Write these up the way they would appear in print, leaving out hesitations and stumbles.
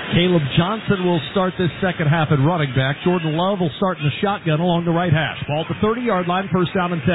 Caleb Johnson will start this second half at running back. Jordan Love will start in the shotgun along the right hash. Ball at the 30-yard line, first down and 10.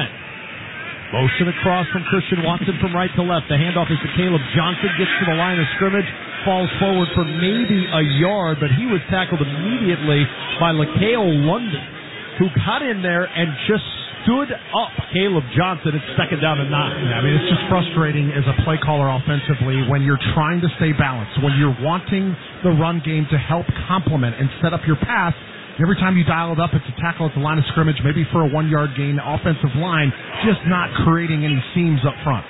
Motion across from Christian Watson from right to left. The handoff is to Caleb Johnson. Gets to the line of scrimmage. Falls forward for maybe a yard, but he was tackled immediately by LaCale London, who got in there and just stood up Caleb Johnson. It's second down and 9. Yeah, I mean, it's just frustrating as a play caller offensively when you're trying to stay balanced, when you're wanting the run game to help complement and set up your pass. Every time you dial it up, it's a tackle at the line of scrimmage, maybe for a 1-yard gain. Offensive line just not creating any seams up front.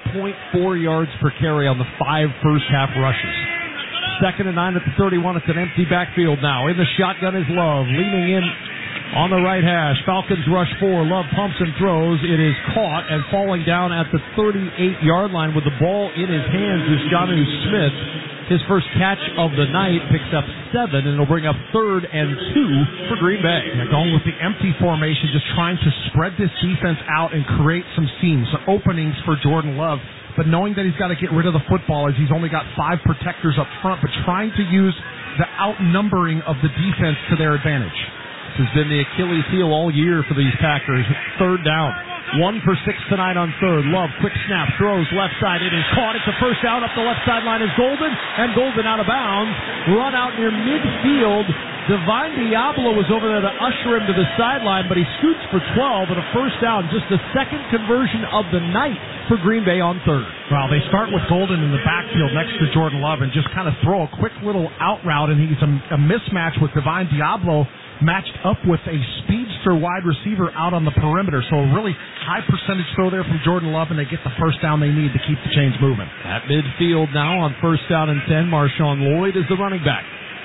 2.4 yards per carry on the 5 first-half rushes. Second and 9 at the 31. It's an empty backfield now. In the shotgun is Love, leaning in on the right hash. Falcons rush 4. Love pumps and throws. It is caught and falling down at the 38-yard line with the ball in his hands is Jonnu Smith. His first catch of the night, picks up 7, and it'll bring up 3rd and 2 for Green Bay. Yeah, going with the empty formation, just trying to spread this defense out and create some seams, some openings for Jordan Love. But knowing that he's got to get rid of the football as he's only got 5 protectors up front, but trying to use the outnumbering of the defense to their advantage. This has been the Achilles heel all year for these Packers. Third down. 1 for 6 tonight on third. Love, quick snap, throws left side. It is caught. It's a first down. Up the left sideline is Golden, and Golden out of bounds. Run out near midfield. Divine Diablo was over there to usher him to the sideline, but he scoots for 12 and a first down. Just the second conversion of the night for Green Bay on third. Well, they start with Golden in the backfield next to Jordan Love and just kind of throw a quick little out route, and he's a mismatch with Divine Diablo matched up with a speedster wide receiver out on the perimeter. So a really high percentage throw there from Jordan Love, and they get the first down they need to keep the chains moving. At midfield now on first down and 10, Marshawn Lloyd is the running back.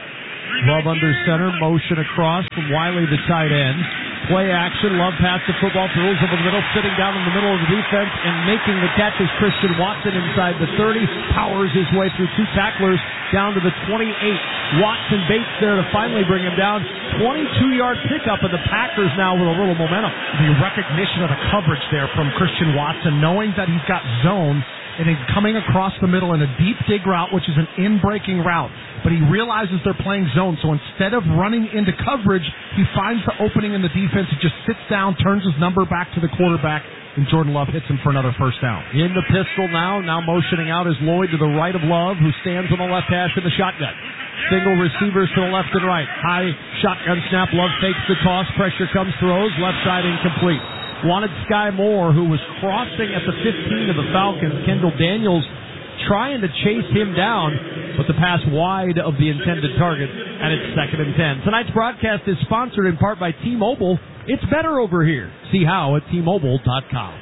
Love under center, motion across from Wiley, the tight end. Play action, Love pass the football, throws over the middle, sitting down in the middle of the defense, and making the catch is Christian Watson inside the 30, powers his way through 2 tacklers down to the 28. Watson baits there to finally bring him down. 22-yard pickup, and the Packers now with a little momentum. The recognition of the coverage there from Christian Watson, knowing that he's got zone, and he's coming across the middle in a deep dig route, which is an in-breaking route. But he realizes they're playing zone, so instead of running into coverage, he finds the opening in the defense. He just sits down, turns his number back to the quarterback, and Jordan Love hits him for another first down. In the pistol now motioning out is Lloyd to the right of Love, who stands on the left hash in the shotgun. Single receivers to the left and right. High shotgun snap, Love fakes the toss, pressure comes, throws, left side incomplete. Wanted Sky Moore, who was crossing at the 15 of the Falcons. Kendall Daniels trying to chase him down, but the pass wide of the intended target, and it's second and 10. Tonight's broadcast is sponsored in part by T-Mobile. It's better over here. See how at T-Mobile.com.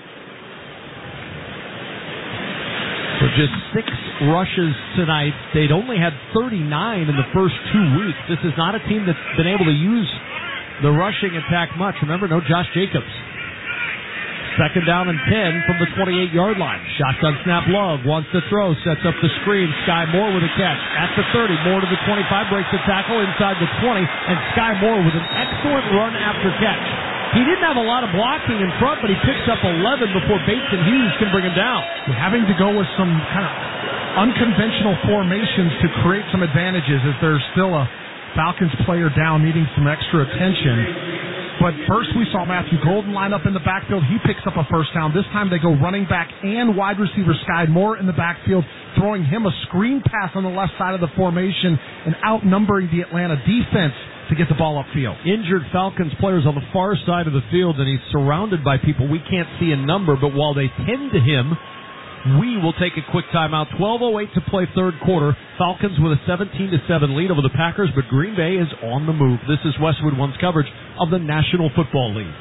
So just 6 rushes tonight. They'd only had 39 in the first 2 weeks. This is not a team that's been able to use the rushing attack much. Remember, no Josh Jacobs. Second down and 10 from the 28-yard line. Shotgun snap, Love wants to throw, sets up the screen. Sky Moore with a catch. At the 30, Moore to the 25, breaks the tackle inside the 20, and Sky Moore with an excellent run after catch. He didn't have a lot of blocking in front, but he picks up 11 before Bates and Hughes can bring him down. We're having to go with some kind of unconventional formations to create some advantages as there's still a Falcons player down needing some extra attention. But first we saw Matthew Golden line up in the backfield. He picks up a first down. This time they go running back and wide receiver Sky Moore in the backfield, throwing him a screen pass on the left side of the formation and outnumbering the Atlanta defense to get the ball upfield. Injured Falcons players on the far side of the field, and he's surrounded by people we can't see a number, but while they tend to him, we will take a quick timeout. 12:08 to play third quarter. Falcons with a 17-7 lead over the Packers, but Green Bay is on the move. This is Westwood One's coverage of the National Football League.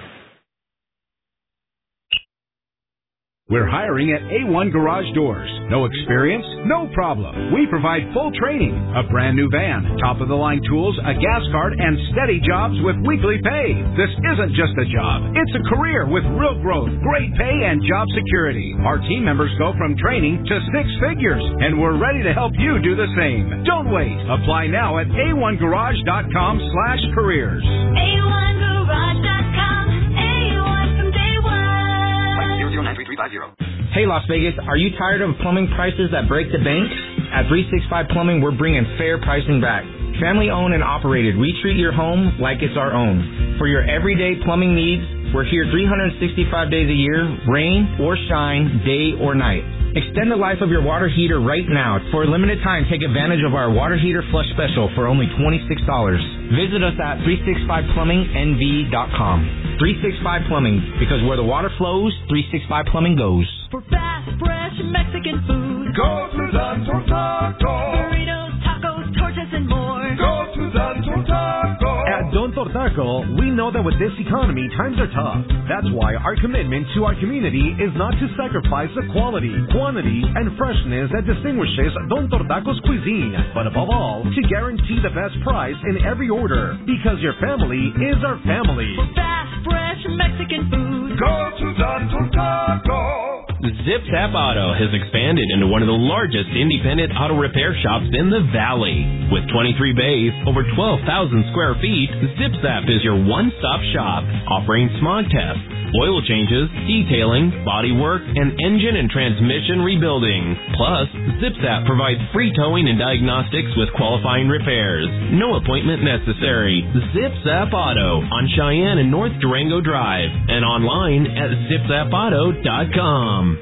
We're hiring at A1 Garage Doors. No experience? No problem. We provide full training, a brand new van, top-of-the-line tools, a gas card, and steady jobs with weekly pay. This isn't just a job. It's a career with real growth, great pay, and job security. Our team members go from training to 6 figures, and we're ready to help you do the same. Don't wait. Apply now at a1garage.com/careers. A1garage.com. A1 from day one. 0093350. Hey, Las Vegas, are you tired of plumbing prices that break the bank? At 365 Plumbing, we're bringing fair pricing back. Family owned and operated, we treat your home like it's our own. For your everyday plumbing needs, we're here 365 days a year, rain or shine, day or night. Extend the life of your water heater right now. For a limited time, take advantage of our water heater flush special for only $26. Visit us at 365plummingnv.com. 365 Plumbing, because where the water flows, 365 Plumbing goes. For fast, fresh Mexican food, Go to Don Tortaco. burritos, tacos, tortas, and more. Go to Don Tortaco. At Don Tortaco, we know that with this economy, times are tough. That's why our commitment to our community is not to sacrifice the quality, quantity, and freshness that distinguishes Don Tortaco's cuisine, but above all, to guarantee the best price in every order, because your family is our family. For fast, fresh Mexican food, Go to Don Tortaco. Zip Zap Auto has expanded into one of the largest independent auto repair shops in the Valley. With 23 bays, over 12,000 square feet, Zip Zap is your one-stop shop, offering smog tests, oil changes, detailing, body work, and engine and transmission rebuilding. Plus, Zip Zap provides free towing and diagnostics with qualifying repairs. No appointment necessary. Zip Zap Auto on Cheyenne and North Durango Drive, and online at zipzapauto.com.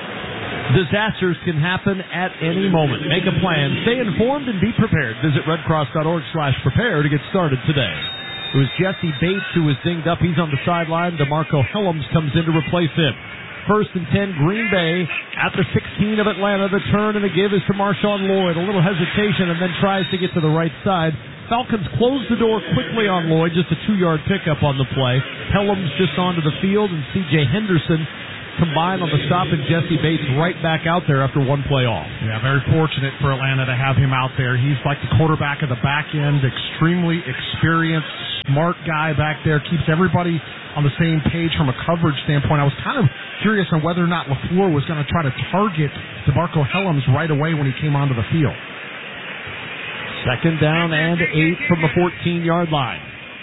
Disasters can happen at any moment. Make a plan. Stay informed and be prepared. Visit redcross.org/prepare to get started today. It was Jesse Bates who was dinged up. He's on the sideline. DeMarco Helms comes in to replace him. 1st and 10, Green Bay at the 16 of Atlanta. The turn and the give is to Marshawn Lloyd. A little hesitation and then tries to get to the right side. Falcons close the door quickly on Lloyd. Just a 2-yard pickup on the play. Helms just onto the field, and C.J. Henderson combined on the stop, and Jesse Bates right back out there after one play off. Yeah, very fortunate for Atlanta to have him out there. He's like the quarterback of the back end, extremely experienced, smart guy back there, keeps everybody on the same page from a coverage standpoint. I was kind of curious on whether or not LaFleur was going to try to target DeMarco Helms right away when he came onto the field. 2nd down and 8 from the 14-yard line.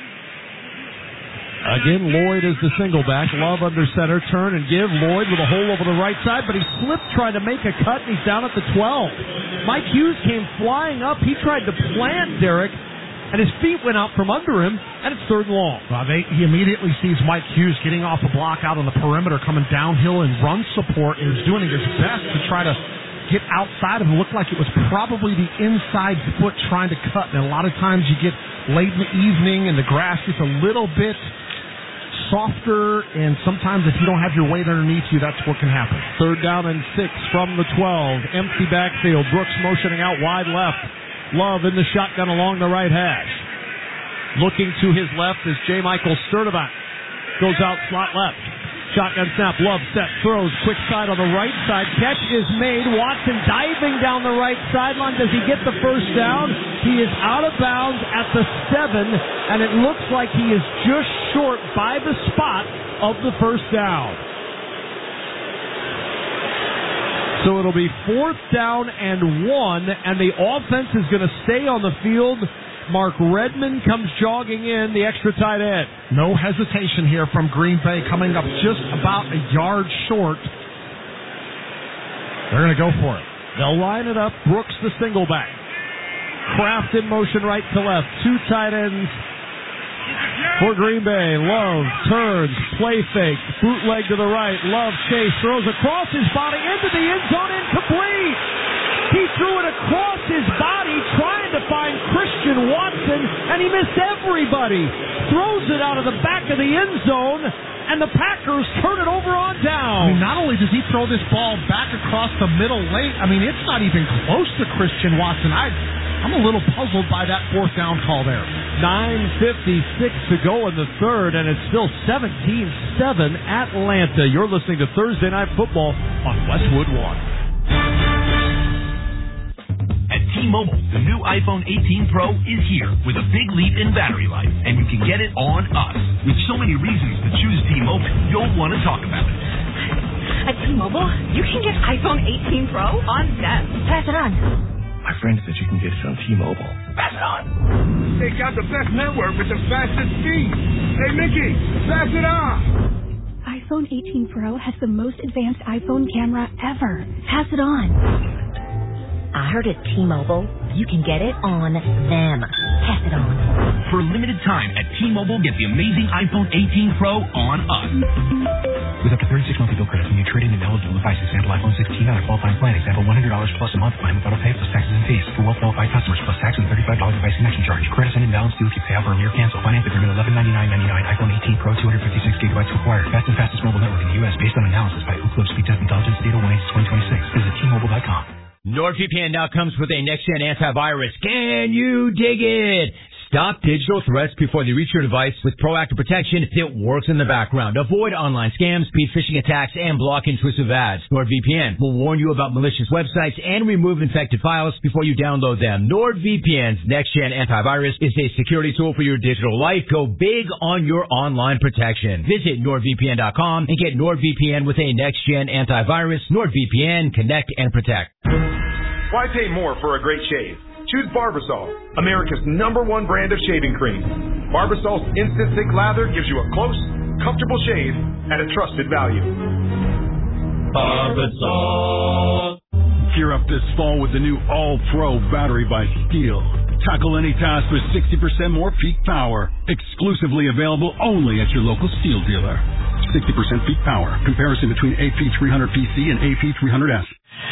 Again, Lloyd is the single back. Love under center. Turn and give. Lloyd with a hole over the right side, but he slipped trying to make a cut, and he's down at the 12. Mike Hughes came flying up. He tried to plant Derek, and his feet went out from under him, and it's 3rd and long. He immediately sees Mike Hughes getting off a block out on the perimeter, coming downhill in run support, and is doing his best to try to get outside of him. It looked like it was probably the inside foot trying to cut, and a lot of times you get late in the evening and the grass gets a little bit softer, and sometimes if you don't have your weight underneath you, that's what can happen. 3rd down and 6 from the 12. Empty backfield. Brooks motioning out wide left. Love in the shotgun along the right hash. Looking to his left is J. Michael Sturdivant. Goes out slot left. Shotgun snap. Love set. Throws. Quick side on the right side. Catch is made. Watson diving down the right sideline. Does he get the first down? He is out of bounds at the 7, and it looks like he is just short by the spot of the first down. So it'll be 4th down and 1, and the offense is going to stay on the field. Mark Redmond comes jogging in, the extra tight end. No hesitation here from Green Bay, coming up just about a yard short. They're going to go for it. They'll line it up. Brooks the single back. Kraft in motion right to left. 2 tight ends for Green Bay. Love turns, play fake, bootleg to the right. Love chase, throws across his body into the end zone, incomplete. He threw it across his body trying to find Christian Watson, and he missed everybody. Throws it out of the back of the end zone, and the Packers turn it over on down. I mean, not only does he throw this ball back across the middle late, I mean, it's not even close to Christian Watson. I'm a little puzzled by that 4th down call there. 9:56 to go in the 3rd, and it's still 17-7 Atlanta. You're listening to Thursday Night Football on Westwood One. At T-Mobile, the new iPhone 18 Pro is here with a big leap in battery life, and you can get it on us. With so many reasons to choose T-Mobile, you'll want to talk about it. At T-Mobile, you can get iPhone 18 Pro on them. Pass it on. My friend said you can get it on T-Mobile. Pass it on. They got the best network with the fastest speed. Hey, Mickey, pass it on. iPhone 18 Pro has the most advanced iPhone camera ever. Pass it on. I heard at T-Mobile, you can get it on them. Pass it on. For a limited time at T-Mobile, get the amazing iPhone 18 Pro on us. With up to 36 monthly bill credits when you trade in an eligible device, example iPhone 16 on a qualifying plan, example $100 plus a month plan with auto pay plus taxes and fees. For well-qualified customers plus tax and $35 device connection charge. Credits and imbalance due if you pay out early or cancel. Finance agreement $1199.99. iPhone 18 Pro 256 gigabytes required. Best and fastest mobile network in the U.S. based on analysis by Ookla Speed Test Intelligence Data 1/2026. Visit T-Mobile.com. NordVPN now comes with a next-gen antivirus. Can you dig it? Stop digital threats before they reach your device with proactive protection that works in the background. Avoid online scams, speed phishing attacks, and block intrusive ads. NordVPN will warn you about malicious websites and remove infected files before you download them. NordVPN's next-gen antivirus is a security tool for your digital life. Go big on your online protection. Visit NordVPN.com and get NordVPN with a next-gen antivirus. NordVPN, connect and protect. Why pay more for a great shave? Choose Barbasol, America's #1 brand of shaving cream. Barbasol's instant thick lather gives you a close, comfortable shave at a trusted value. Barbasol. Gear up this fall with the new All-Pro battery by Steel. Tackle any task with 60% more peak power. Exclusively available only at your local Steel dealer. 60% peak power. Comparison between AP300PC and AP300S.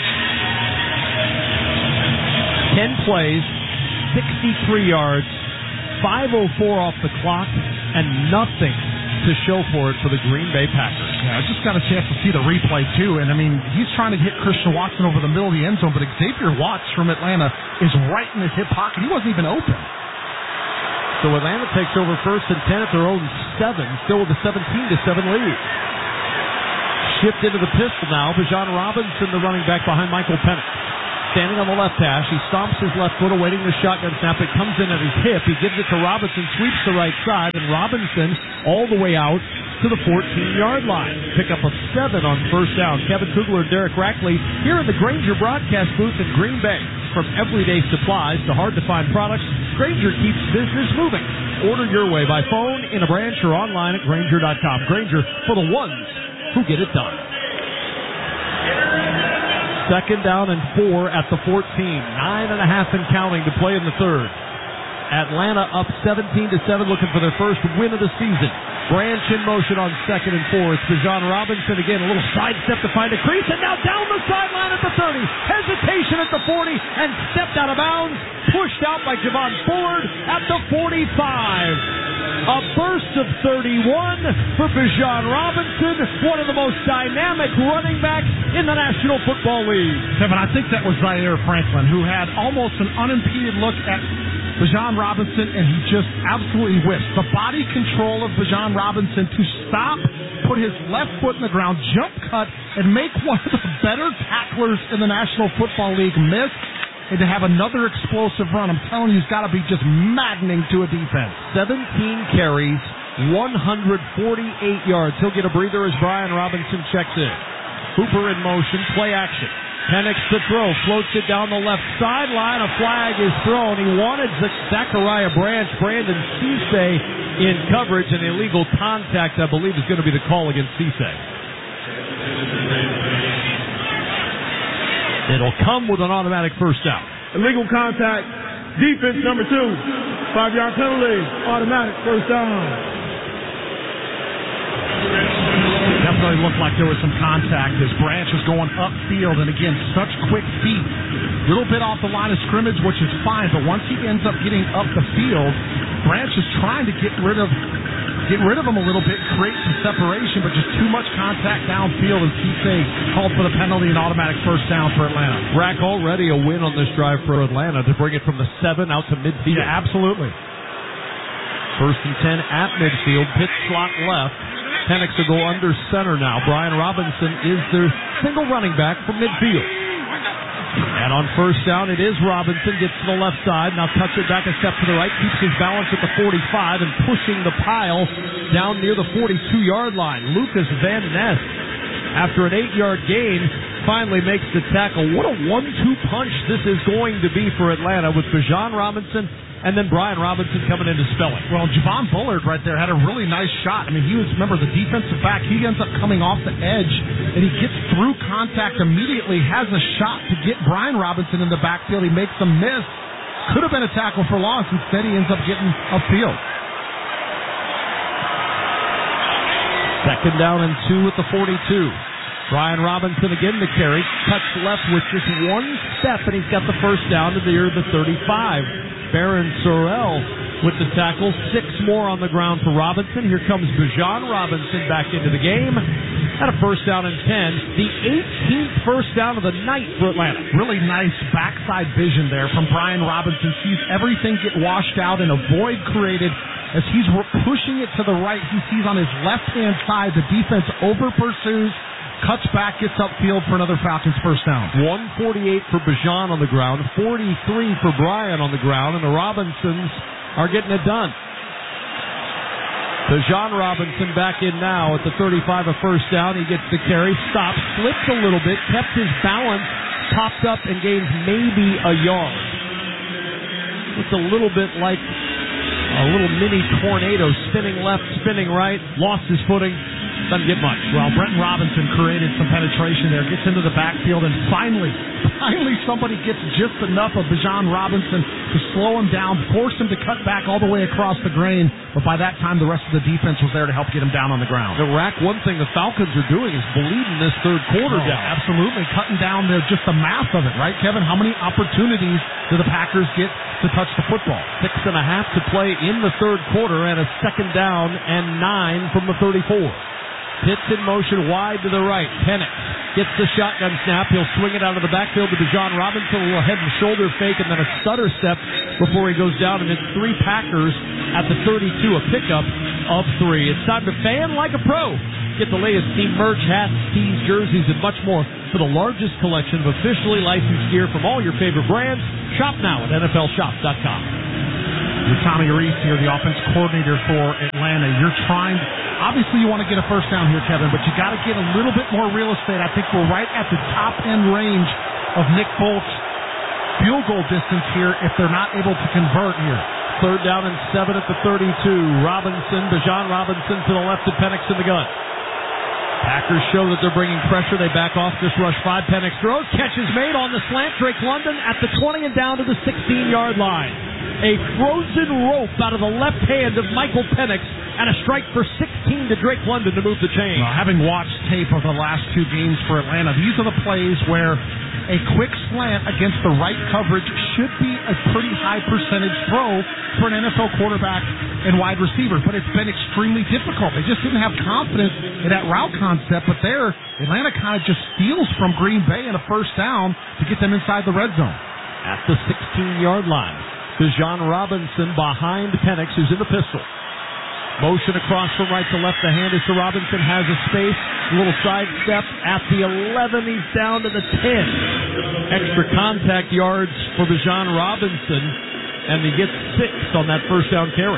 10 plays, 63 yards, 5:04 off the clock, and nothing to show for it for the Green Bay Packers. Yeah, I just got a chance to see the replay, too, and, I mean, he's trying to hit Christian Watson over the middle of the end zone, but Xavier Watts from Atlanta is right in his hip pocket. He wasn't even open. So Atlanta takes over 1st and 10 at their own 7, still with a 17-7 lead. Shift into the pistol now. Bijan Robinson, the running back behind Michael Penix. Standing on the left hash, he stomps his left foot, awaiting the shotgun snap. It comes in at his hip. He gives it to Robinson, sweeps the right side, and Robinson all the way out to the 14-yard line. Pick up a 7 on 1st down. Kevin Kugler and Derek Rackley here in the Grainger broadcast booth in Green Bay. From everyday supplies to hard-to-find products, Grainger keeps business moving. Order your way by phone, in a branch, or online at Grainger.com. Grainger, for the ones who get it done. 2nd down and 4 at the 14. 9.5 and counting to play in the 3rd. Atlanta up 17-7, looking for their first win of the season. Branch in motion on 2nd and 4. It's Bijan Robinson again, a little sidestep to find a crease, and now down the sideline at the 30. Hesitation at the 40, and stepped out of bounds. Pushed out by Javon Ford at the 45. A burst of 31 for Bijan Robinson, one of the most dynamic running backs in the National Football League. Kevin, I think that was Zaire Franklin, who had almost an unimpeded look at Bijan Robinson, and he just absolutely whiffed. The body control of Bijan Robinson to stop, put his left foot in the ground, jump cut, and make one of the better tacklers in the National Football League miss. And to have another explosive run, I'm telling you, he's got to be just maddening to a defense. 17 carries, 148 yards. He'll get a breather as Brian Robinson checks in. Hooper in motion, play action. Penix to throw, floats it down the left sideline. A flag is thrown. He wanted Zachariah Branch, Brandon Cisse in coverage, and illegal contact, I believe, is going to be the call against Cisse. It'll come with an automatic first down. Illegal contact, defense number 2, 5-yard penalty, automatic first down. Definitely looked like there was some contact as Branch was going upfield, and again, such quick feet. A little bit off the line of scrimmage, which is fine, but once he ends up getting up the field, Branch is trying to get rid of him a little bit, create some separation, but just too much contact downfield, and Cisse called for the penalty and automatic first down for Atlanta. Rack, already a win on this drive for Atlanta to bring it from the 7 out to midfield. Yeah, absolutely. 1st and 10 at midfield, pitch slot left. Penix will go under center now. Brian Robinson is their single running back from midfield. And on first down, it is Robinson, gets to the left side, now cuts it back a step to the right, keeps his balance at the 45 and pushing the pile down near the 42-yard line. Lucas Van Ness, after an 8-yard gain, finally makes the tackle. What a 1-2 punch this is going to be for Atlanta with Bijan Robinson and then Brian Robinson coming in to spell it. Well, Javon Bullard right there had a really nice shot. I mean, he was, remember, the defensive back. He ends up coming off the edge, and he gets through contact immediately, has a shot to get Brian Robinson in the backfield. He makes a miss. Could have been a tackle for loss. Instead, he ends up getting upfield. 2nd down and 2 at the 42. Brian Robinson again to carry. Cuts left with just one step, and he's got the first down to near the 35. Baron Sorrell with the tackle. 6 more on the ground for Robinson. Here comes Bijan Robinson back into the game. At a first down and 10. The 18th first down of the night for Atlanta. Really nice backside vision there from Brian Robinson. Sees everything get washed out and a void created as he's pushing it to the right. He sees on his left-hand side the defense over-pursues, cuts back, gets upfield for another Falcons first down. 148 for Bijan on the ground, 43 for Brian on the ground, and the Robinsons are getting it done. Bijan Robinson back in now at the 35 of first down. He gets the carry, stops, slips a little bit, kept his balance, popped up and gains maybe a yard. It's a little bit like a little mini tornado, spinning left, spinning right, lost his footing. Doesn't get much. Well, Brenton Robinson created some penetration there, gets into the backfield, and finally somebody gets just enough of Bijan Robinson to slow him down, force him to cut back all the way across the grain, but by that time the rest of the defense was there to help get him down on the ground. The Rack, one thing the Falcons are doing is bleeding this third quarter down. Absolutely, cutting down just the math of it, right, Kevin? How many opportunities do the Packers get to touch the football? 6.5 to play in the third quarter, and a 2nd down and 9 from the 34. Pitts in motion wide to the right. Penix gets the shotgun snap. He'll swing it out of the backfield to Bijan Robinson. A little head and shoulder fake and then a stutter step before he goes down. And it's 3 Packers at the 32, a pickup of 3. It's time to fan like a pro. Get the latest team merch, hats, tees, jerseys, and much more for the largest collection of officially licensed gear from all your favorite brands. Shop now at NFLShop.com. You're Tommy Reese here, the offense coordinator for Atlanta. You're trying, obviously you want to get a first down here, Kevin, but you got to get a little bit more real estate. I think we're right at the top end range of Nick Bolt's field goal distance here if they're not able to convert here. 3rd down and 7 at the 32. Bijan Robinson to the left of Penix in the gun. Packers show that they're bringing pressure. They back off this rush 5. Penix throws. Catch is made on the slant. Drake London at the 20 and down to the 16-yard line. A frozen rope out of the left hand of Michael Penix and a strike for 16 to Drake London to move the chain. Well, having watched tape of the last 2 games for Atlanta, these are the plays where a quick slant against the right coverage should be a pretty high percentage throw for an NFL quarterback and wide receiver, but it's been extremely difficult. They just didn't have confidence in that route concept, but there, Atlanta kind of just steals from Green Bay in a first down to get them inside the red zone. At the 16-yard line, Bijan Robinson behind Penix, who's in the pistol. Motion across from right to left. The hand is to Robinson. Has a space. A little side step. At the 11, he's down to the 10. Extra contact yards for Bijan Robinson, and he gets 6 on that first down carry.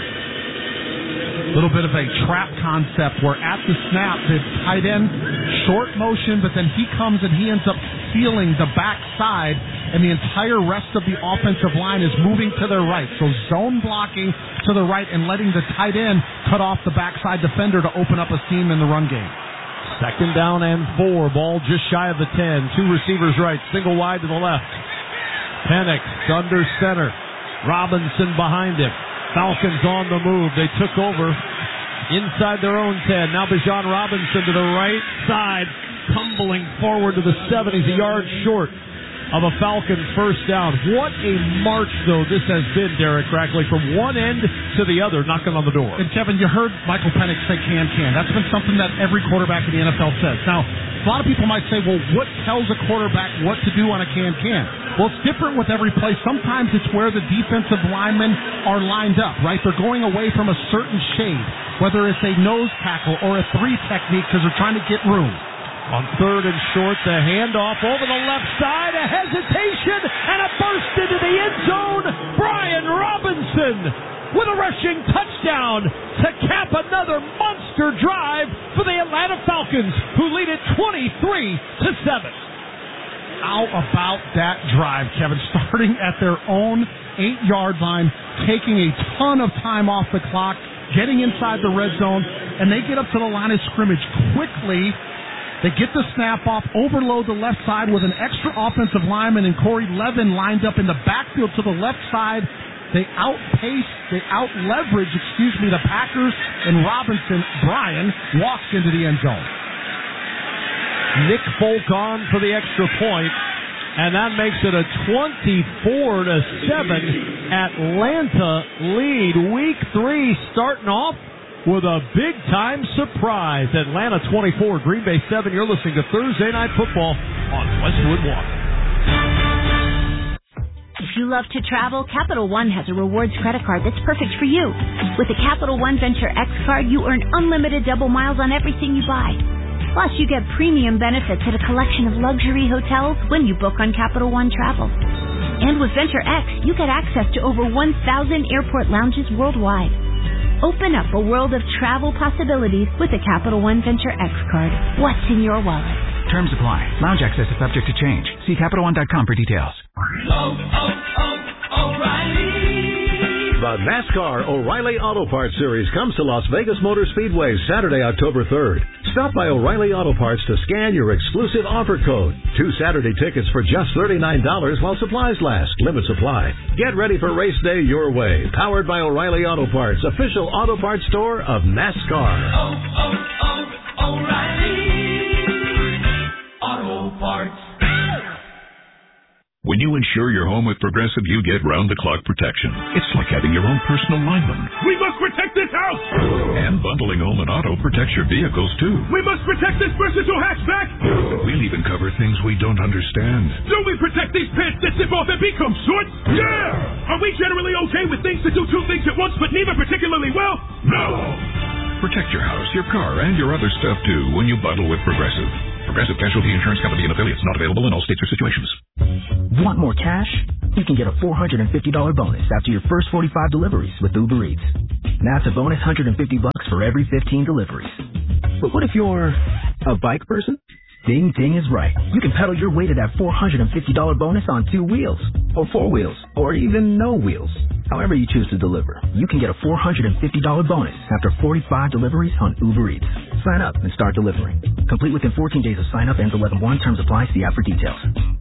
A little bit of a trap concept where at the snap, the tight end, short motion, but then he comes and he ends up sealing the backside, and the entire rest of the offensive line is moving to their right. So zone blocking to the right and letting the tight end cut off the backside defender to open up a seam in the run game. 2nd down and 4. Ball just shy of the 10. 2 receivers right. Single wide to the left. Penix under center. Robinson behind him. Falcons on the move. They took over inside their own 10. Now Bijan Robinson to the right side, tumbling forward to the 7. He's a yard short of a Falcons first down. What a march, though, this has been, Derek Crackley, from one end to the other, knocking on the door. And, Kevin, you heard Michael Penix say can. That's been something that every quarterback in the NFL says. Now, a lot of people might say, well, what tells a quarterback what to do on a can? Well, it's different with every play. Sometimes it's where the defensive linemen are lined up, right? They're going away from a certain shade, whether it's a nose tackle or a 3 technique because they're trying to get room. On 3rd and short, the handoff over the left side, a hesitation, and a burst into the end zone. Brian Robinson with a rushing touchdown to cap another monster drive for the Atlanta Falcons, who lead it 23-7. how about that drive, Kevin? Starting at their own 8-yard line, taking a ton of time off the clock, getting inside the red zone, and they get up to the line of scrimmage quickly. They get the snap off, overload the left side with an extra offensive lineman, and Corey Levin lined up in the backfield to the left side. They out-leverage the Packers, and Robinson, Brian, walks into the end zone. Nick Folk on for the extra point, and that makes it a 24-7 Atlanta lead. Week 3 starting off with a big-time surprise. Atlanta 24, Green Bay 7. You're listening to Thursday Night Football on Westwood One. If you love to travel, Capital One has a rewards credit card that's perfect for you. With the Capital One Venture X card, you earn unlimited double miles on everything you buy. Plus, you get premium benefits at a collection of luxury hotels when you book on Capital One Travel. And with Venture X, you get access to over 1,000 airport lounges worldwide. Open up a world of travel possibilities with the Capital One Venture X card. What's in your wallet? Terms apply. Lounge access is subject to change. See CapitalOne.com for details. The NASCAR O'Reilly Auto Parts Series comes to Las Vegas Motor Speedway Saturday, October 3rd. Stop by O'Reilly Auto Parts to scan your exclusive offer code. 2 Saturday tickets for just $39 while supplies last. Limit supply. Get ready for race day your way. Powered by O'Reilly Auto Parts, official auto parts store of NASCAR. O'Reilly Auto Parts. When you insure your home with Progressive, you get round-the-clock protection. It's like having your own personal lineman. We must protect this house! And bundling home and auto protects your vehicles, too. We must protect this versatile hatchback! We'll even cover things we don't understand. Do we protect these pants that zip off and become shorts? Yeah! Are we generally okay with things that do two things at once, but neither particularly well? No! Protect your house, your car, and your other stuff, too, when you bundle with Progressive. Progressive Casualty Insurance Company and affiliates, not available in all states or situations. Want more cash? You can get a $450 bonus after your first 45 deliveries with Uber Eats. That's a bonus $150 for every 15 deliveries. But what if you're a bike person? Ding Ding is right. You can pedal your way to that $450 bonus on 2 wheels, or 4 wheels, or even no wheels. However you choose to deliver, you can get a $450 bonus after 45 deliveries on Uber Eats. Sign up and start delivering. Complete within 14 days of sign up. Ends 11/1. Terms apply. See app for details.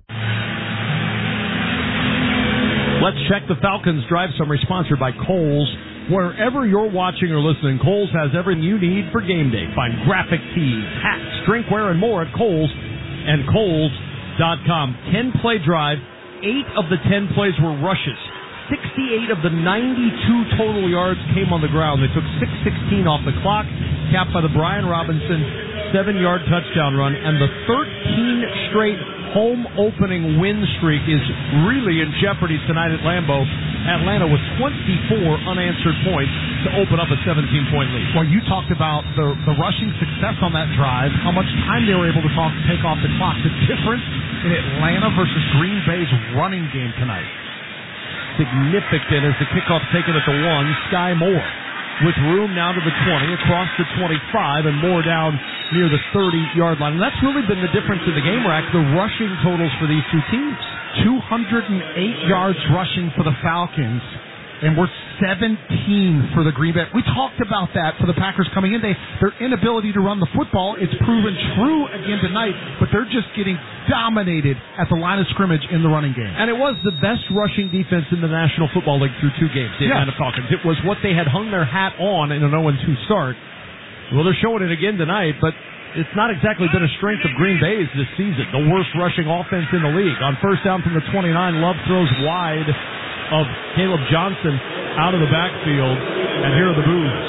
Let's check the Falcons Drive Summary, sponsored by Kohl's. Wherever you're watching or listening, Kohl's has everything you need for game day. Find graphic tees, hats, drinkware, and more at Kohl's and Kohl's.com. 10-play drive. 8 of the 10 plays were rushes. 68 of the 92 total yards came on the ground. They took 6:16 off the clock, capped by the Brian Robinson 7-yard touchdown run, and the 13 straight home opening win streak is really in jeopardy tonight at Lambeau. Atlanta with 24 unanswered points to open up a 17-point lead. Well, you talked about the rushing success on that drive, how much time they were able to take off the clock. The difference in Atlanta versus Green Bay's running game tonight. Significant as the kickoff taken at the 1, Sky Moore with room now to the 20, across the 25, and more down near the 30-yard line. And that's really been the difference in the game, Rack, the rushing totals for these two teams. 208 yards rushing for the Falcons, and we're 17 for the Green Bay. We talked about that for the Packers coming in. Their inability to run the football, it's proven true again tonight, but they're just getting dominated at the line of scrimmage in the running game. And it was the best rushing defense in the National Football League through 2 games, the Atlanta Falcons. It was what they had hung their hat on in an 0-2 start. Well, they're showing it again tonight, but it's not exactly been a strength of Green Bay's this season. The worst rushing offense in the league. On first down from the 29, Love throws wide of Caleb Johnson out of the backfield, and here are the boos.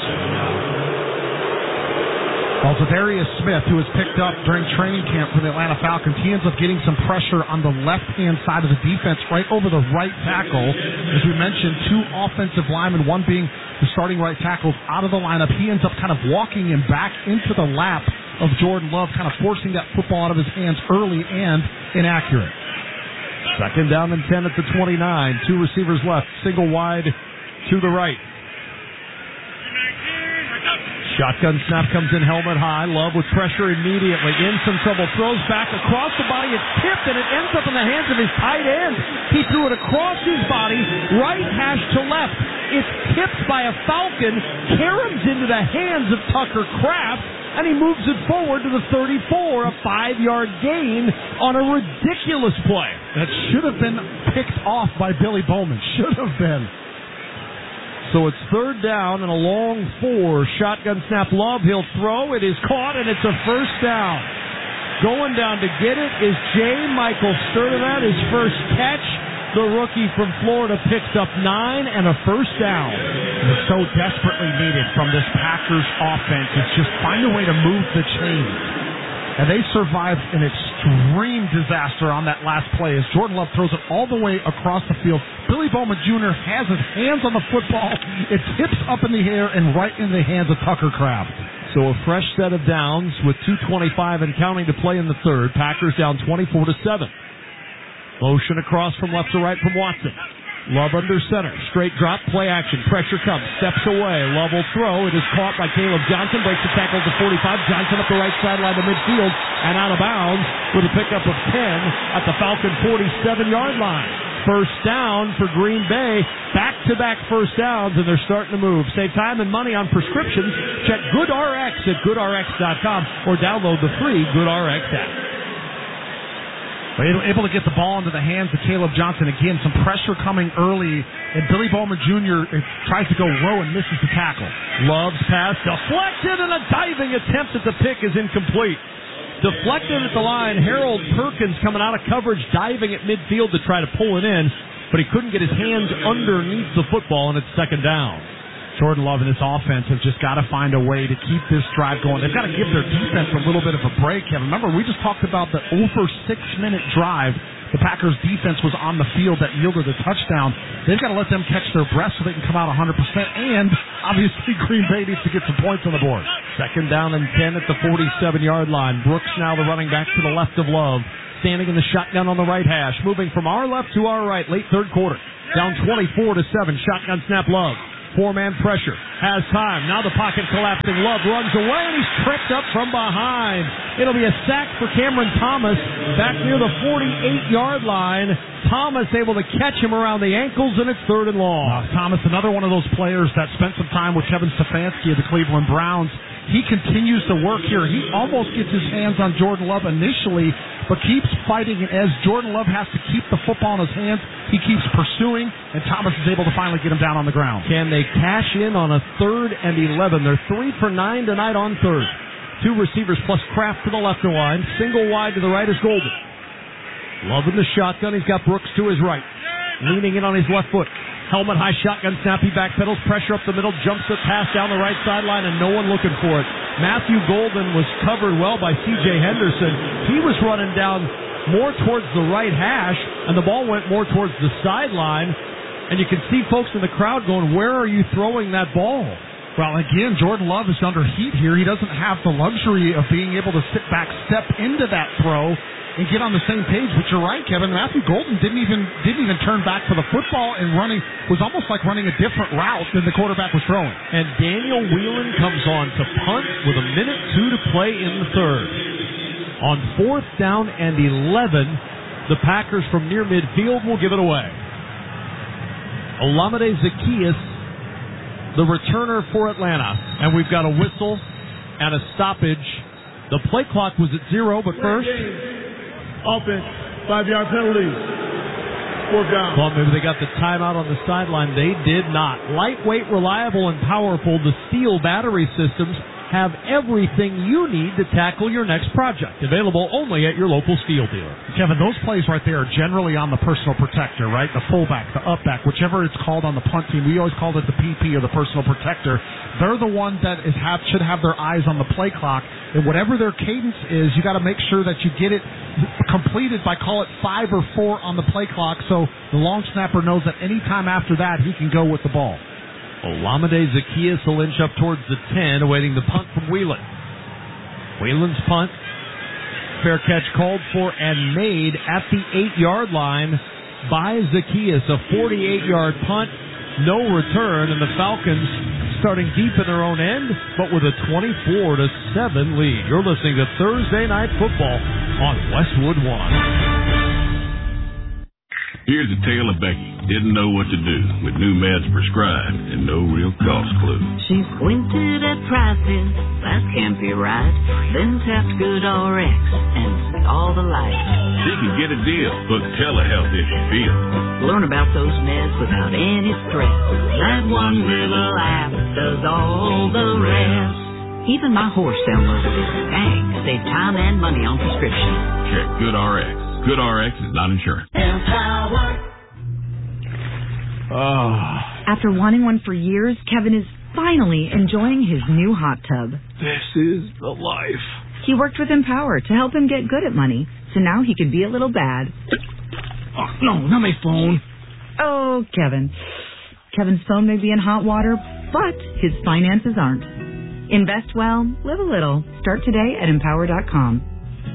Well, Zadarius Smith, who was picked up during training camp for the Atlanta Falcons, he ends up getting some pressure on the left-hand side of the defense right over the right tackle. As we mentioned, 2 offensive linemen, one being the starting right tackle, out of the lineup. He ends up kind of walking him back into the lap of Jordan Love, kind of forcing that football out of his hands early and inaccurate. Second down and 10 at the 29. 2 receivers left. Single wide to the right. Shotgun snap comes in helmet high. Love with pressure immediately. In some trouble. Throws back across the body. It's tipped, and it ends up in the hands of his tight end. He threw it across his body, right hash to left. It's tipped by a Falcon, caroms into the hands of Tucker Kraft, and he moves it forward to the 34, a 5-yard gain on a ridiculous play. That should have been picked off by Billy Bowman. Should have been. So it's third down and a long 4. Shotgun snap. Love, he'll throw. It is caught, and it's a first down. Going down to get it is J. Michael Sturdivant, his first catch. The rookie from Florida picks up 9 and a first down. It's so desperately needed from this Packers offense. It's just find a way to move the chains. And they survived an extreme disaster on that last play as Jordan Love throws it all the way across the field. Billy Bowman Jr. has his hands on the football. It tips up in the air and right in the hands of Tucker Kraft. So a fresh set of downs with 2:25 and counting to play in the third. Packers down 24-7. Motion across from left to right from Watson. Love under center. Straight drop, play action. Pressure comes. Steps away. Love will throw. It is caught by Caleb Johnson. Breaks the tackle to 45. Johnson up the right sideline to midfield and out of bounds with a pickup of 10 at the Falcon 47-yard line. First down for Green Bay. Back-to-back first downs, and they're starting to move. Save time and money on prescriptions. Check GoodRx at GoodRx.com or download the free GoodRx app. Able to get the ball into the hands of Caleb Johnson. Again, some pressure coming early, and Billy Bowman Jr. tries to go low and misses the tackle. Love's pass deflected, and a diving attempt at the pick is incomplete. Deflected at the line. Harold Perkins coming out of coverage, diving at midfield to try to pull it in, but he couldn't get his hands underneath the football, and it's second down. Jordan Love and this offense have just got to find a way to keep this drive going. They've got to give their defense a little bit of a break, Kevin. Remember, we just talked about the over 6-minute drive the Packers defense was on the field that yielded a touchdown. They've got to let them catch their breath so they can come out 100%, and obviously Green Bay needs to get some points on the board. Second down and 10 at the 47-yard line. Brooks now the running back to the left of Love, standing in the shotgun on the right hash, moving from our left to our right, late third quarter. Down 24-7, shotgun snap Love. 4-man pressure. Has time. Now the pocket collapsing. Love runs away, and he's tripped up from behind. It'll be a sack for Cameron Thomas back near the 48-yard line. Thomas able to catch him around the ankles, and it's third and long. Thomas, another one of those players that spent some time with Kevin Stefanski of the Cleveland Browns. He continues to work here. He almost gets his hands on Jordan Love initially, but keeps fighting. And as Jordan Love has to keep the football in his hands, he keeps pursuing, and Thomas is able to finally get him down on the ground. Can they cash in on a 3rd and 11? They're 3 for 9 tonight on third. 2 receivers plus Kraft to the left line. Single wide to the right is Golden. Love in the shotgun. He's got Brooks to his right. Leaning in on his left foot. Helmet high shotgun snap. He backpedals. Pressure up the middle. Jumps the pass down the right sideline, and no one looking for it. Matthew Golden was covered well by C.J. Henderson. He was running down more towards the right hash, and the ball went more towards the sideline. And you can see folks in the crowd going, where are you throwing that ball? Well, again, Jordan Love is under heat here. He doesn't have the luxury of being able to sit back, step into that throw, and get on the same page. But you're right, Kevin. Matthew Golden didn't even turn back for the football, and was almost like running a different route than the quarterback was throwing. And Daniel Whelan comes on to punt with 1:02 to play in the third. On 4th down and 11, the Packers from near midfield will give it away. Olamide Zaccheaus, the returner for Atlanta. And we've got a whistle and a stoppage. The play clock was at 0, but first... Offense, 5-yard penalty. 4th down. Well, maybe they got the timeout on the sideline. They did not. Lightweight, reliable, and powerful, the Steel battery systems have everything you need to tackle your next project. Available only at your local Steel dealer. Kevin, those plays right there are generally on the personal protector, right? The fullback, the upback, whichever it's called on the punt team. We always called it the PP or the personal protector. They're the one that should have their eyes on the play clock. And whatever their cadence is, you got to make sure that you get it completed by, call it 5 or 4 on the play clock, so the long snapper knows that any time after that he can go with the ball. Olamide Zaccheaus will inch up towards the 10, awaiting the punt from Whelan. Whelan's punt. Fair catch called for and made at the 8-yard line by Zaccheaus. A 48-yard punt, no return, and the Falcons starting deep in their own end, but with a 24-7 lead. You're listening to Thursday Night Football on Westwood One. Here's a tale of Becky. Didn't know what to do with new meds prescribed and no real cost clue. She squinted at prices, that can't be right. Then tapped GoodRx and saw the light. She can get a deal, book telehealth if you feel. Learn about those meds without any stress. That one little app does all the rest. Even my horse downloaded it. Dang, save time and money on prescriptions. Check GoodRx. GoodRx is not insurance. After wanting one for years, Kevin is finally enjoying his new hot tub. This is the life. He worked with Empower to help him get good at money, so now he can be a little bad. Oh, no, not my phone. Oh, Kevin. Kevin's phone may be in hot water, but his finances aren't. Invest well, live a little. Start today at Empower.com.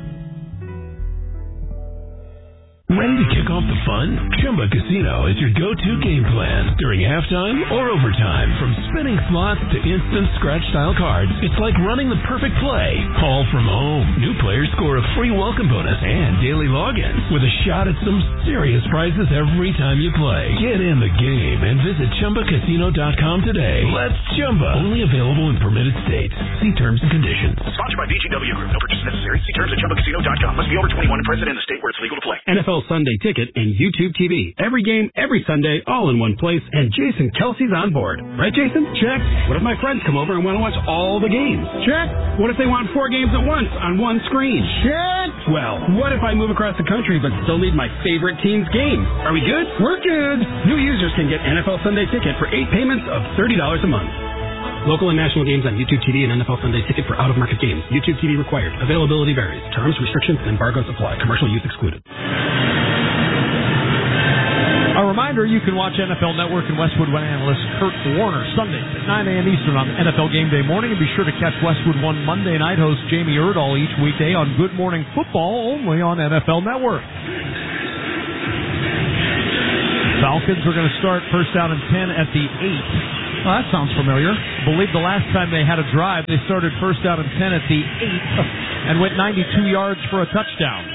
Ready to kick off the fun? Chumba Casino is your go-to game plan during halftime or overtime. From spinning slots to instant scratch-style cards, it's like running the perfect play, all from home. New players score a free welcome bonus and daily logins with a shot at some serious prizes every time you play. Get in the game and visit ChumbaCasino.com today. Let's Chumba. Only available in permitted states. See terms and conditions. Sponsored by VGW Group. No purchase necessary. See terms at ChumbaCasino.com. Must be over 21 and present in the state where it's legal to play. NFL Sunday Ticket and YouTube TV. Every game, every Sunday, all in one place, and Jason Kelsey's on board. Right, Jason? Check. What if my friends come over and want to watch all the games? Check. What if they want 4 games at once on one screen? Check. Well, what if I move across the country but still need my favorite team's game? Are we good? We're good. New users can get NFL Sunday Ticket for 8 payments of $30 a month. Local and national games on YouTube TV and NFL Sunday Ticket for out-of-market games. YouTube TV required. Availability varies. Terms, restrictions, and embargoes apply. Commercial use excluded. A reminder, you can watch NFL Network and Westwood One analyst Kurt Warner Sundays at 9 a.m. Eastern on NFL Game Day morning. And be sure to catch Westwood One Monday night host Jamie Erdahl each weekday on Good Morning Football, only on NFL Network. Falcons are going to start first down and 10 at the 8. Oh, that sounds familiar. I believe the last time they had a drive, they started first down and 10 at the 8 and went 92 yards for a touchdown.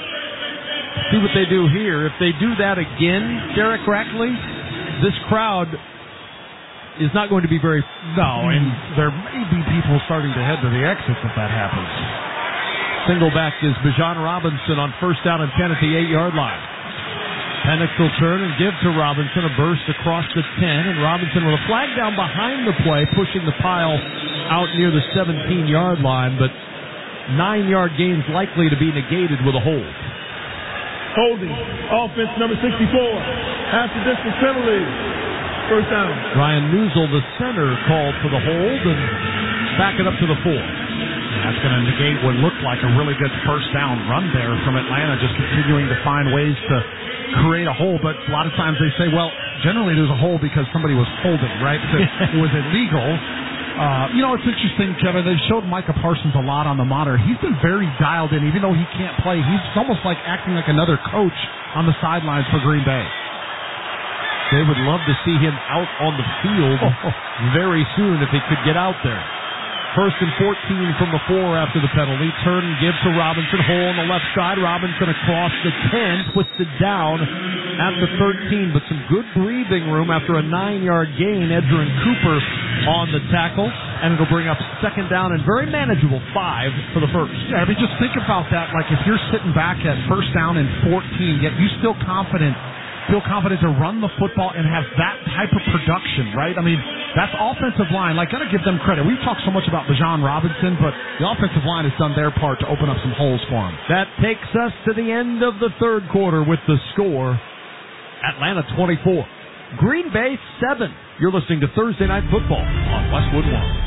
See what they do here. If they do that again, Derek Rackley, this crowd is not going to be very... No, and there may be people starting to head to the exits if that happens. Single back is Bijan Robinson on first down and 10 at the 8-yard line. Penix will turn and give to Robinson a burst across the 10, and Robinson with a flag down behind the play, pushing the pile out near the 17-yard line, but 9-yard gains likely to be negated with a hold. Holding. Offense number 64. Half the distance penalty. First down. Ryan Newsel, the center, called for the hold and back it up to the 4. That's going to negate what looked like a really good first down run there from Atlanta, just continuing to find ways to create a hole. But a lot of times they say, well, generally there's a hole because somebody was holding, right? It was illegal. It's interesting, Kevin. They've showed Micah Parsons a lot on the monitor. He's been very dialed in, even though he can't play. He's almost like acting like another coach on the sidelines for Green Bay. They would love to see him out on the field very soon if he could get out there. First and 14 from the 4 after the penalty. Turn and give to Robinson. Hole on the left side. Robinson across the 10. Twisted down at the 13. But some good breathing room after a 9-yard gain. Edgerrin Cooper on the tackle. And it'll bring up second down and very manageable 5 for the first. Yeah, I mean, just think about that. Like if you're sitting back at first down and 14, yet you still feel confident to run the football and have that type of production, right? I mean, that's offensive line. Like, gotta give them credit. We've talked so much about Bijan Robinson, but the offensive line has done their part to open up some holes for him. That takes us to the end of the third quarter with the score: Atlanta 24, Green Bay 7. You're listening to Thursday Night Football on Westwood One.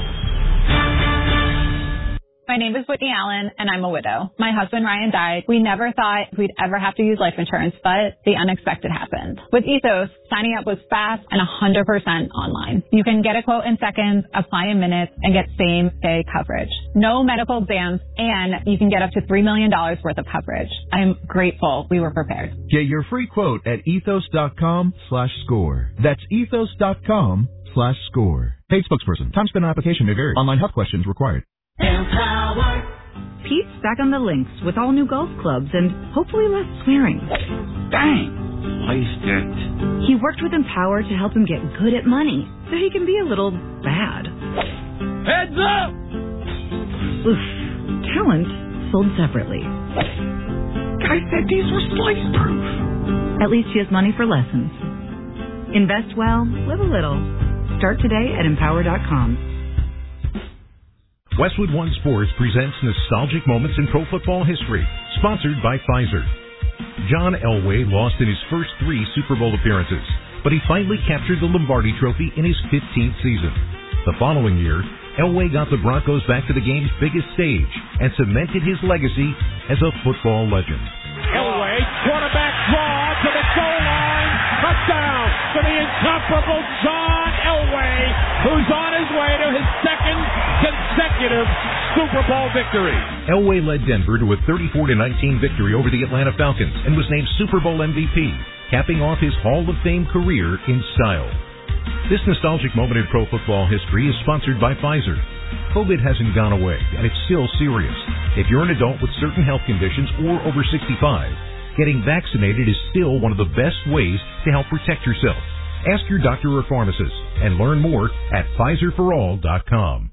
My name is Whitney Allen, and I'm a widow. My husband, Ryan, died. We never thought we'd ever have to use life insurance, but the unexpected happened. With Ethos, signing up was fast and 100% online. You can get a quote in seconds, apply in minutes, and get same-day coverage. No medical exams, and you can get up to $3 million worth of coverage. I'm grateful we were prepared. Get your free quote at ethos.com/score. That's ethos.com/score. Empower.com/score. Paid spokesperson. Time spent on application may vary. Online health questions required. Empower. Pete's back on the links with all new golf clubs and hopefully less swearing. Dang! Placed it. He worked with Empower to help him get good at money so he can be a little bad. Heads up! Oof. Talent sold separately. Guy said these were slice-proof. At least he has money for lessons. Invest well, live a little. Start today at Empower.com. Westwood One Sports presents Nostalgic Moments in Pro Football History, sponsored by Pfizer. John Elway lost in his first 3 Super Bowl appearances, but he finally captured the Lombardi Trophy in his 15th season. The following year, Elway got the Broncos back to the game's biggest stage and cemented his legacy as a football legend. Elway, quarterback draw to the goal line. Touchdown for the incomparable John Elway, who's on his way to his second consecutive Super Bowl victory. Elway led Denver to a 34-19 victory over the Atlanta Falcons and was named Super Bowl MVP, capping off his Hall of Fame career in style. This nostalgic moment in pro football history is sponsored by Pfizer. COVID hasn't gone away, and it's still serious. If you're an adult with certain health conditions or over 65, getting vaccinated is still one of the best ways to help protect yourself. Ask your doctor or pharmacist and learn more at PfizerForAll.com.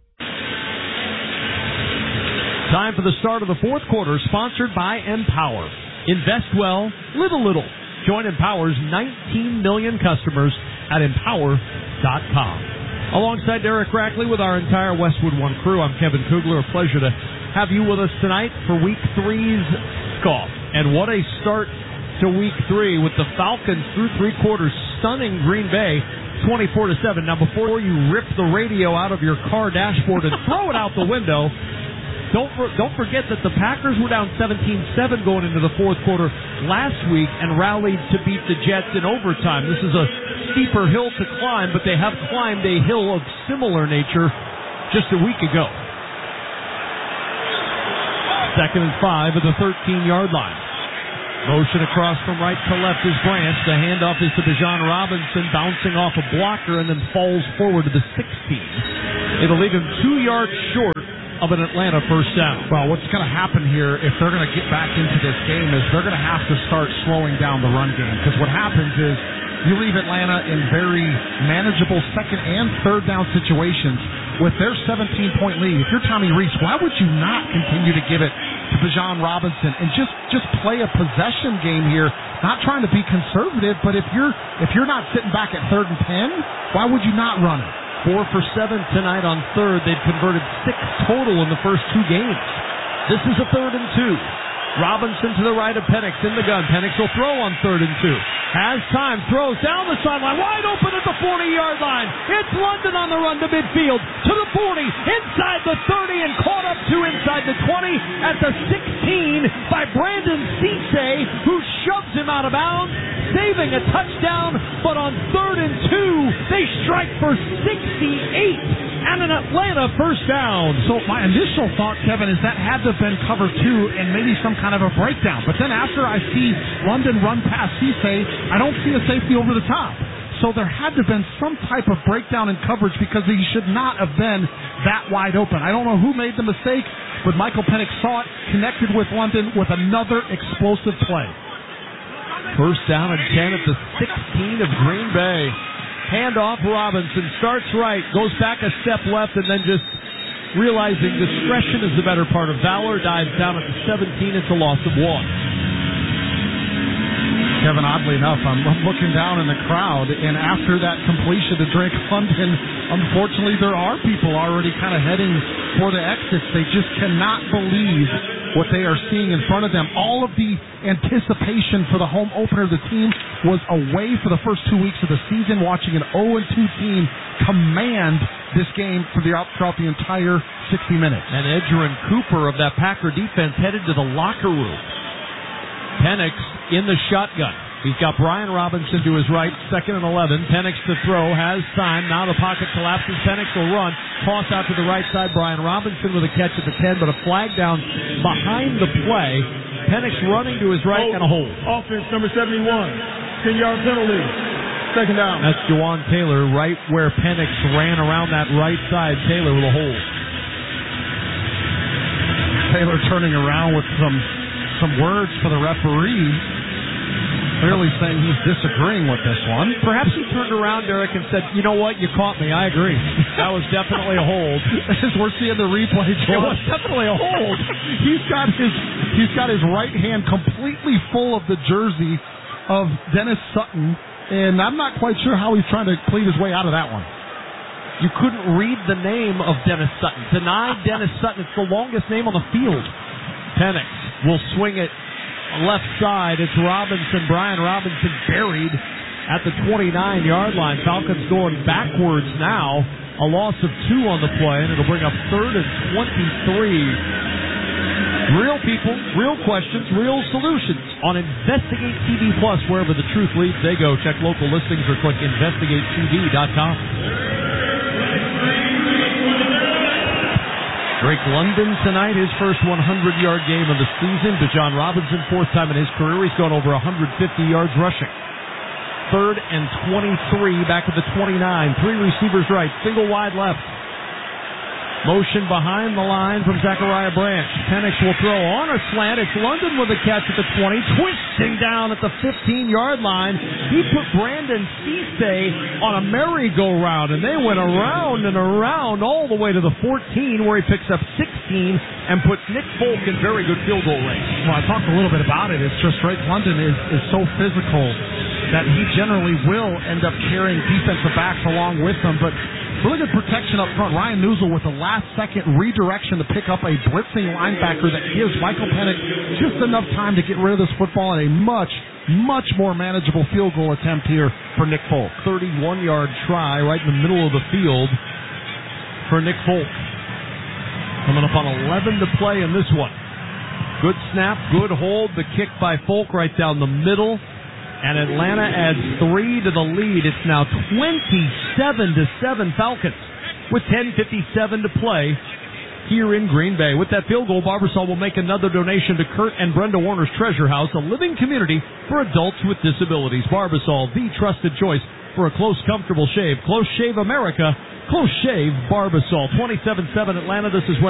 Time for the start of the fourth quarter, sponsored by Empower. Invest well, live a little. Join Empower's 19 million customers at Empower.com. Alongside Derek Rackley with our entire Westwood One crew, I'm Kevin Kugler. A pleasure to have you with us tonight for Week 3's golf. And what a start to Week 3 with the Falcons through 3 quarters stunning Green Bay 24-7. Now, before you rip the radio out of your car dashboard and throw it out the window, don't forget that the Packers were down 17-7 going into the fourth quarter last week and rallied to beat the Jets in overtime. This is a steeper hill to climb, but they have climbed a hill of similar nature just a week ago. 2nd and 5 at the 13-yard line. Motion across from right to left is Branch. The handoff is to Bijan Robinson, bouncing off a blocker and then falls forward to the 16. It'll leave him 2 yards short of an Atlanta first down. Well, what's going to happen here if they're going to get back into this game is they're going to have to start slowing down the run game, because what happens is you leave Atlanta in very manageable 2nd and 3rd down situations with their 17-point lead. If you're Tommy Rees, why would you not continue to give it to Bijan Robinson and just play a possession game here? Not trying to be conservative, but if you're not sitting back at 3rd and 10, why would you not run it? 4 for 7 tonight on 3rd. They've converted 6 total in the first 2 games. This is a 3rd and 2. Robinson to the right of Penix in the gun. Penix will throw on 3rd and 2. Has time, throws down the sideline, wide open at the 40-yard line. It's London on the run to midfield, to the 40, inside the 30, and caught up to inside the 20 at the 16 by Brandon Cisse, who shoves him out of bounds, saving a touchdown. But on 3rd and 2, they strike for 68 and an Atlanta first down. So my initial thought, Kevin, is that had to have been cover 2 and maybe some kind of a breakdown. But then after I see London run past Cisse, I don't see a safety over the top. So there had to have been some type of breakdown in coverage, because he should not have been that wide open. I don't know who made the mistake, but Michael Penix saw it, connected with London with another explosive play. First down and 10 at the 16 of Green Bay. Handoff, Robinson starts right, goes back a step left, and then just realizing discretion is the better part of valor, dives down at the 17. It's a loss of 1. Kevin, oddly enough, I'm looking down in the crowd, and after that completion to Drake London, unfortunately there are people already kind of heading for the exits. They just cannot believe what they are seeing in front of them. All of the anticipation for the home opener of the team was away for the first 2 weeks of the season, watching an 0-2 team command this game throughout the entire 60 minutes. And Edgerrin Cooper of that Packer defense headed to the locker room. Penix in the shotgun. He's got Brian Robinson to his right, 2nd and 11. Penix to throw, has time. Now the pocket collapses. Penix will run. Toss out to the right side. Brian Robinson with a catch at the 10, but a flag down behind the play. Penix running to his right and a hold. Offense number 71. 10-yard penalty. Second down. That's Jawan Taylor, right where Penix ran around that right side. Taylor with a hold. Taylor turning around with some words for the referee, clearly saying he's disagreeing with this one. Perhaps he turned around, Derek, and said, "You know what? You caught me. I agree. That was definitely a hold." As we're seeing the replay, it was definitely a hold. He's got his right hand completely full of the jersey of Dennis Sutton, and I'm not quite sure how he's trying to plead his way out of that one. You couldn't read the name of Dennis Sutton. Denied Dennis Sutton. It's the longest name on the field. Penix will swing it left side. It's Robinson. Brian Robinson buried at the 29-yard line. Falcons going backwards now. A loss of 2 on the play, and it'll bring up 3rd and 23. Real people, real questions, real solutions on Investigate TV Plus. Wherever the truth leads, they go. Check local listings or click investigatetv.com. Drake London tonight, his first 100-yard game of the season. Bijan Robinson, 4th time in his career. He's gone over 150 yards rushing. 3rd and 23, back at the 29. 3 receivers right, single wide left. Motion behind the line from Zachariah Branch. Penix will throw on a slant. It's London with a catch at the 20. Twisting down at the 15-yard line. He put Brandon Cisse on a merry-go-round, and they went around and around all the way to the 14, where he picks up 16 and puts Nick Folk in very good field goal range. Well, I talked a little bit about it. It's just Drake London is so physical that he generally will end up carrying defensive backs along with him, but really good protection up front. Ryan Newsel with a last-second redirection to pick up a blitzing linebacker that gives Michael Penix just enough time to get rid of this football and a much, much more manageable field goal attempt here for Nick Folk. 31-yard try right in the middle of the field for Nick Folk. Coming up on 11 to play in this one. Good snap, good hold. The kick by Folk right down the middle. And Atlanta adds 3 to the lead. It's now 27-7 Falcons with 10:57 to play here in Green Bay. With that field goal, Barbasol will make another donation to Kurt and Brenda Warner's Treasure House, a living community for adults with disabilities. Barbasol, the trusted choice for a close, comfortable shave. Close Shave America. Close Shave Barbasol. 27-7 Atlanta. This is West